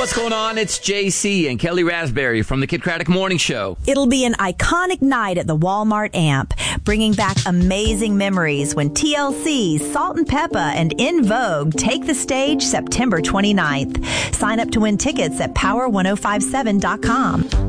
What's going on? It's JC and Kelly Raspberry from the Kid Craddock Morning Show. It'll be an iconic night at the Walmart Amp, bringing back amazing memories when TLC, Salt and Peppa, and In Vogue take the stage September 29th. Sign up to win tickets at power1057.com.